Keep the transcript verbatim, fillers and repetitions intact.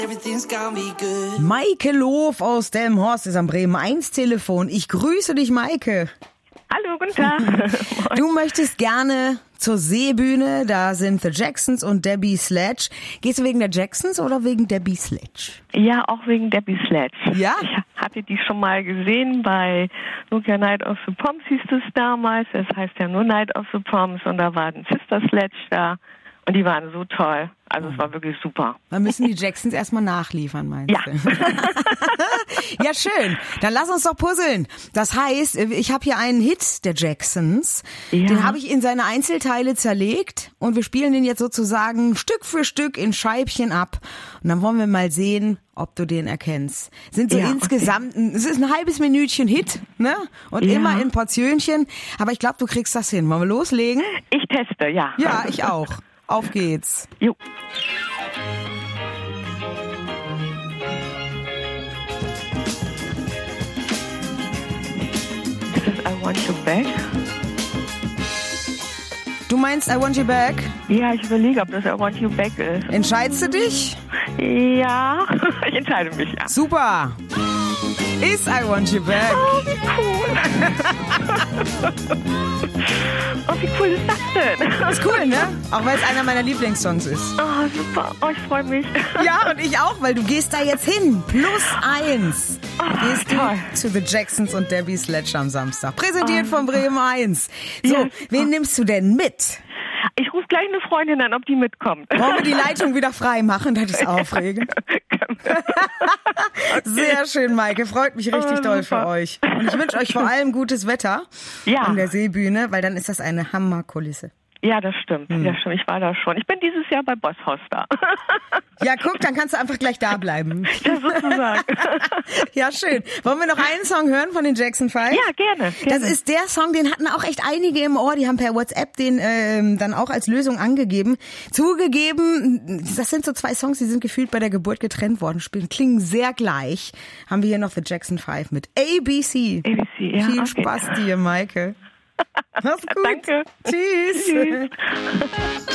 Maike Loof aus Delmenhorst ist am Bremen eins Telefon. Ich grüße dich, Maike. Hallo, guten Tag. Du möchtest gerne zur Seebühne, da sind The Jacksons und Debbie Sledge. Gehst du wegen der Jacksons oder wegen Debbie Sledge? Ja, auch wegen Debbie Sledge. Ja? Ich hatte die schon mal gesehen bei Nokia Night of the Proms, hieß es damals. Es heißt ja nur Night of the Proms und da war ein Sister Sledge da und die waren so toll. Also es war wirklich super. Dann müssen die Jacksons erstmal nachliefern, meinst Ja. du? Ja, schön. Dann lass uns doch puzzeln. Das heißt, ich habe hier einen Hit der Jacksons. Ja. Den habe ich in seine Einzelteile zerlegt und wir spielen den jetzt sozusagen Stück für Stück in Scheibchen ab. Und dann wollen wir mal sehen, ob du den erkennst. Sind so Ja, insgesamt, ein, es ist ein halbes Minütchen Hit, ne? Und Ja. immer in Portionchen. Aber ich glaube, du kriegst das hin. Wollen wir loslegen? Ich teste, ja. Ja, ich auch. Auf geht's. Jo. Ist das I Want You Back? Du meinst I Want You Back? Ja, ich überlege, ob das I Want You Back ist. Entscheidest du dich? Ja, ich entscheide mich, ja. Super. Ist I Want You Back. Oh, wie cool. Oh, wie cool ist das denn? Ist cool, ne? Auch weil es einer meiner Lieblingssongs ist. Oh, super. Oh, ich freue mich. Ja, und ich auch, weil du gehst da jetzt hin. Plus eins. Oh, Gehst toll. du zu The Jacksons und Debbie Sledge am Samstag. Präsentiert von Bremen eins. So, Ja. wen nimmst du denn mit? Ich rufe gleich eine Freundin an, ob die mitkommt. Wollen wir die Leitung wieder frei machen? Das ist aufregend. Sehr schön, Maike. Freut mich richtig Oh, doll super. für euch. Und ich wünsche euch vor allem gutes Wetter Ja. an der Seebühne, weil dann ist das eine Hammerkulisse. Ja, das stimmt. Ja, stimmt. Ich war da schon. Ich bin dieses Jahr bei Bosshaus da. Ja, guck, dann kannst du einfach gleich da bleiben. Ja, sozusagen. Ja, schön. Wollen wir noch einen Song hören von den Jackson Five? Ja, gerne, gerne. Das ist der Song, den hatten auch echt einige im Ohr. Die haben per WhatsApp den ähm, dann auch als Lösung angegeben. Zugegeben, das sind so zwei Songs, die sind gefühlt bei der Geburt getrennt worden. Spielen, klingen sehr gleich. Haben wir hier noch The Jackson Five mit A B C. A B C, ja, Viel okay. Spaß dir, Maike. Mach's gut. Danke. Tschüss. Tschüss.